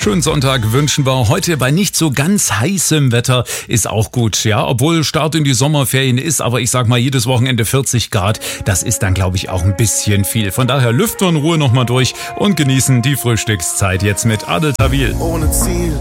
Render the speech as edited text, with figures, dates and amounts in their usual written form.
Schönen Sonntag wünschen wir heute bei nicht so ganz heißem Wetter. Ist auch gut, ja. Obwohl Start in die Sommerferien ist, aber ich sag mal, jedes Wochenende 40 Grad. Das ist dann, glaube ich, auch ein bisschen viel. Von daher lüften wir in Ruhe nochmal durch und genießen die Frühstückszeit jetzt mit Adel Tawil. Ohne Ziel,